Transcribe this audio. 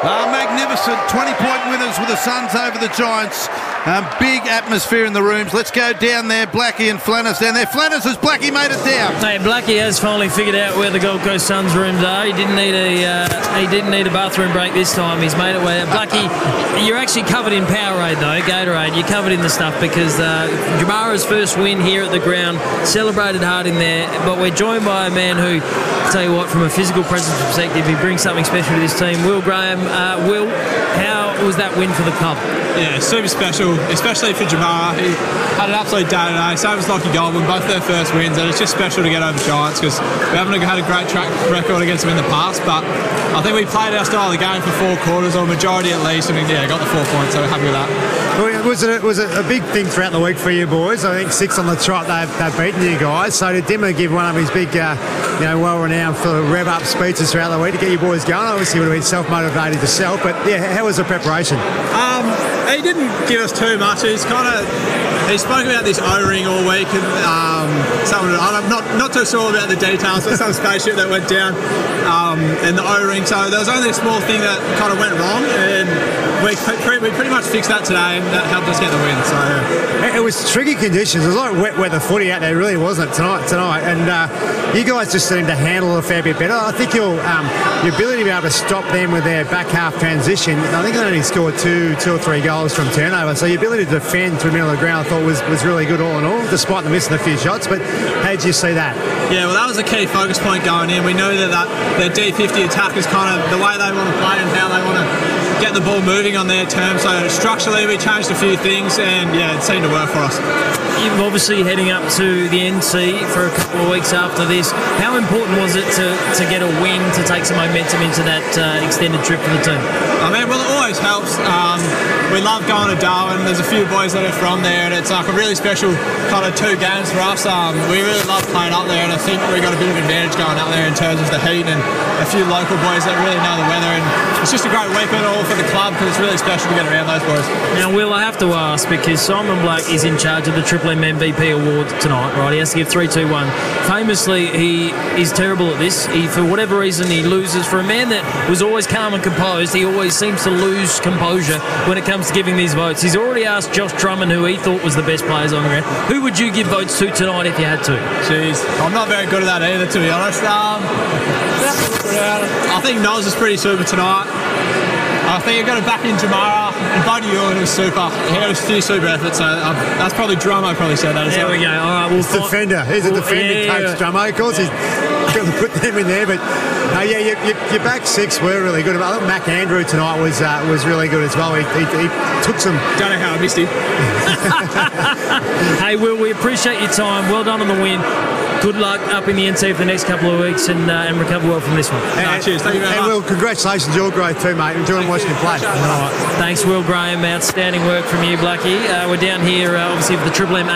Magnificent 20-point winners with the Suns over the Giants. Big atmosphere in the rooms. Let's go down there. Blackie and Flanners down there. Flanners, has Blackie made it down? Hey, Blackie has finally figured out where the Gold Coast Suns rooms are. He didn't need a bathroom break this time. He's made it where. Blackie, you're actually covered in Powerade though, Gatorade. You're covered in the stuff because Jamara's first win here at the ground, celebrated hard in there. But we're joined by a man who, I'll tell you what, from a physical presence perspective, he brings something special to this team. Will Graham. Will, how was that win for the club? Yeah, super special, especially for Jamara. He had an absolute day today. Same as Lockie Goldman, both their first wins, and it's just special to get over Giants because we haven't had a great track record against them in the past, but I think we played our style of the game for 4 quarters, or majority at least, and got the 4 points, so we're happy with that. Well, was it a big thing throughout the week for you boys? I think 6 on the trot, they've beaten you guys. So did Dimmer give one of his big, well-renowned for rev-up speeches throughout the week to get you boys going? Obviously, you would have been self-motivated yourself, but yeah, how was the preparation? He didn't give us too much. He spoke about this O-ring all week, and I'm not too sure about the details, but some spaceship that went down and the O-ring. So there was only a small thing that kind of went wrong, and we pretty much fixed that today, and that helped us get the win. So yeah. It was tricky conditions. It was like wet weather footy out there. It really wasn't tonight. And you guys just seemed to handle it a fair bit better. I think your ability to be able to stop them with their back half transition. I think they only scored two or three goals from turnover. So your ability to defend through the middle of the ground, I thought was really good all in all, despite them missing a few shots. But how did you see that? Yeah, well, that was a key focus point going in. We knew that their D50 attack is kind of the way they want to play and how they want to get the ball moving on their terms. So structurally, we changed a few things, and yeah, it seemed to work for us. You're obviously heading up to the NC for a couple of weeks after this. How important was it to get a win to take some momentum into that extended trip for the team? Well, it always helps. We love going to Darwin. There's a few boys that are from there, and it's like a really special kind of 2 games for us. We really love playing up there, and I think we got a bit of advantage going up there in terms of the heat and a few local boys that really know the weather. And it's just a great weekend all for the club because it's really special to get around those boys. Now, Will, I have to ask, because Simon Black is in charge of the Triple M MVP award tonight, right? He has to give 3, 2, 1. Famously, he is terrible at this. For whatever reason, he loses. For a man that was always calm and composed, he always seems to lose composure when it comes to giving these votes. He's already asked Josh Drummond, who he thought was the best players on the ground. Who would you give votes to tonight if you had to? Jeez, I'm not very good at that either, to be honest. I think Noz is pretty super tonight. I think you've got to back in Jamara, and Buddy Ewan was super. He had a few super efforts, so that's probably Drummo probably said that as well. There we go. All right, He's a defender. He's a defending coach, Drummo. Of course, he's got to put them in there, but your back 6 were really good. I thought Mac Andrew tonight was really good as well. He took some. Don't know how I missed him. Hey, Will, we appreciate your time. Well done on the win. Good luck up in the NC for the next couple of weeks, and recover well from this one. Cheers. Thank you very much. And Will, congratulations, your growth too, mate. Enjoying watching you play. All right. Thanks, Will Graham. Outstanding work from you, Blackie. We're down here, obviously, for the Triple M